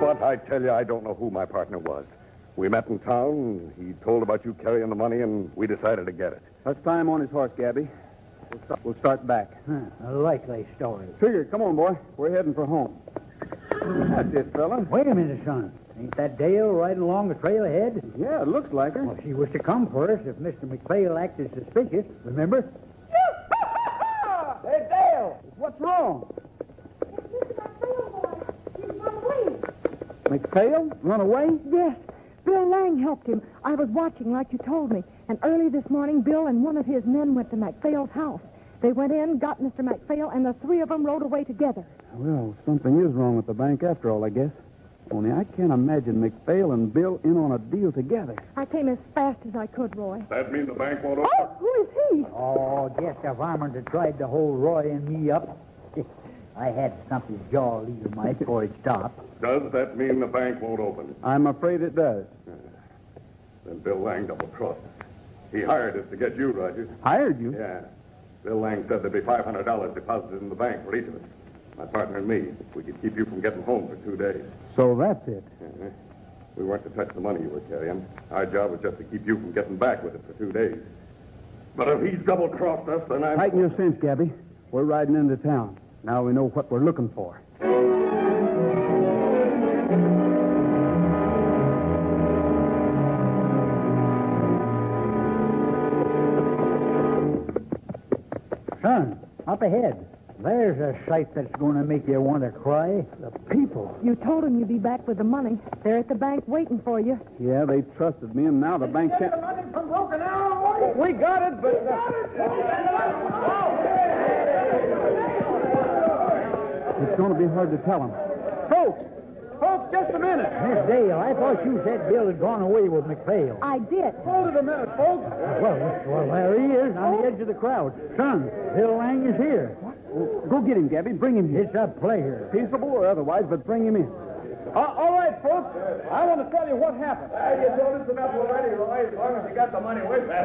But I tell you, I don't know who my partner was. We met in town. He told about you carrying the money, and we decided to get it. Let's tie him on his horse, Gabby. We'll start back. A likely story. Trigger, come on, boy. We're heading for home. That's it, fella. Wait a minute, son. Ain't that Dale riding along the trail ahead? Yeah, it looks like her. Well, she was to come for us if Mr. McPhail acted suspicious, remember? Hey, Dale! What's wrong? McPhail? Run away? Yes. Bill Lang helped him. I was watching like you told me. And early this morning, Bill and one of his men went to McPhail's house. They went in, got Mr. McPhail, and the three of them rode away together. Well, something is wrong with the bank after all, I guess. Only I can't imagine McPhail and Bill in on a deal together. I came as fast as I could, Roy. That means the bank won't open? Oh, who is he? Oh, just a varmint that tried to hold Roy and me up. I had to stump his jaw a little mite before it stopped. Does that mean the bank won't open? I'm afraid it does. Then Bill Lang double-crossed us. He hired us to get you, Rogers. Hired you? Yeah. Bill Lang said there'd be $500 deposited in the bank for each of us. My partner and me. We could keep you from getting home for 2 days. So that's it. Uh-huh. We weren't to touch the money you were carrying. Our job was just to keep you from getting back with it for 2 days. But if he's double-crossed us, then I'm... Tighten your cinch, Gabby. We're riding into town. Now we know what we're looking for. Son, up ahead. There's a sight that's going to make you want to cry. The people. You told them you'd be back with the money. They're at the bank waiting for you. Yeah, they trusted me, and now the bank can't... money from Broken Arrow, We got it, but... It's going to be hard to tell them. Folks, just a minute. Miss Dale, I thought you said Bill had gone away with McPhail. I did. Hold it a minute, folks. Well, there he is on the edge of the crowd. Son, Bill Lang is here. Go get him, Gabby. Bring him here. It's a pleasure. Peaceable or otherwise, but bring him in. All right, folks. I want to tell you what happened. You told us enough already, Roy, as long as you got the money with you.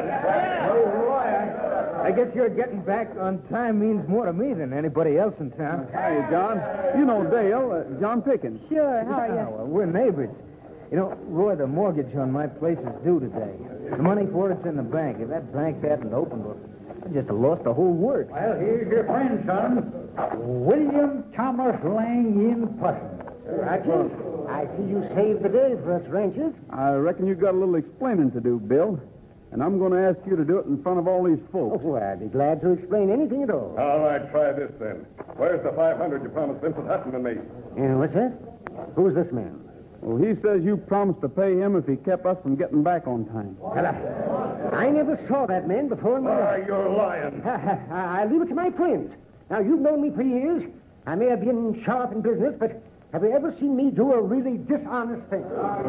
I guess your getting back on time means more to me than anybody else in town. Hi, John. You know Dale, John Pickens. Sure, how are you? Well, we're neighbors. You know, Roy, the mortgage on my place is due today. The money for it's in the bank. If that bank hadn't opened, well, I just have lost the whole work. Well, here's your friend, son. William Thomas Lang in Putnam. Rogers, I see you saved the day for us ranchers. I reckon you got a little explaining to do, Bill. And I'm going to ask you to do it in front of all these folks. Oh, I'd be glad to explain anything at all. All right, try this then. Where's the $500 you promised Vincent Hutton and me? What's that? Who's this man? Well, he says you promised to pay him if he kept us from getting back on time. Well, I never saw that man before in my life. You're lying. I leave it to my friends. Now, you've known me for years. I may have been sharp in business, but have you ever seen me do a really dishonest thing?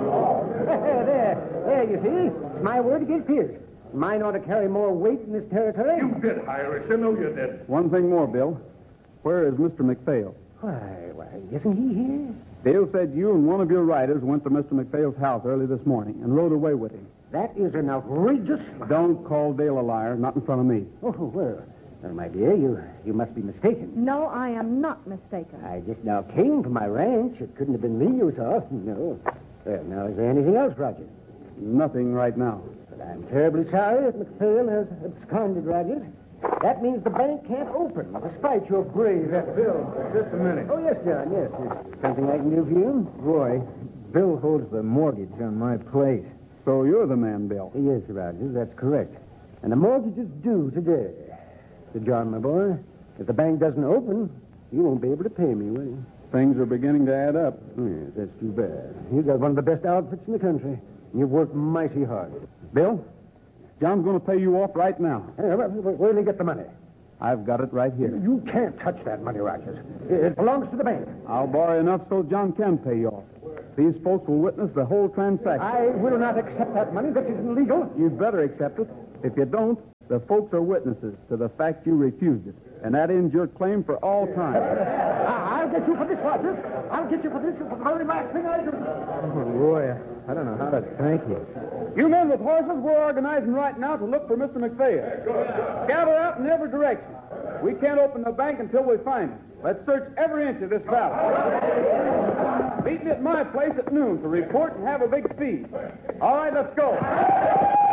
There, you see. It's my word against his. Mine ought to carry more weight in this territory. You did hire us. You know you did. One thing more, Bill. Where is Mr. McPhail? Why, isn't he here? Dale said you and one of your riders went to Mr. McPhail's house early this morning and rode away with him. That is an outrageous... Don't call Dale a liar, not in front of me. Oh, well, my dear, you must be mistaken. No, I am not mistaken. I just now came from my ranch. It couldn't have been me you saw. No. Well, now, is there anything else, Roger? Nothing right now. But I'm terribly sorry that McPhail has absconded, Roger. That means the bank can't open, despite your brave efforts. Bill, just a minute. Oh, yes, John, yes. Is something I can do for you? Roy, Bill holds the mortgage on my place. So you're the man, Bill. Yes, Roger, that's correct. And the mortgage is due today. So, John, my boy, if the bank doesn't open, you won't be able to pay me, will you? Things are beginning to add up. Yes, that's too bad. You've got one of the best outfits in the country. And you've worked mighty hard. Bill, John's going to pay you off right now. Where do you get the money? I've got it right here. You can't touch that money, Rogers. It belongs to the bank. I'll borrow enough so John can pay you off. These folks will witness the whole transaction. I will not accept that money. This isn't legal. You'd better accept it. If you don't, the folks are witnesses to the fact you refused it. And that ends your claim for all time. I'll get you for this, Rogers. I'll get you for this. It's the very last thing I do. Oh, Roy, I don't know how to thank you. You men with horses, we're organizing right now to look for Mr. McPhail. Gather out in every direction. We can't open the bank until we find him. Let's search every inch of this valley. Meet me at my place at noon to report and have a big feed. All right, let's go.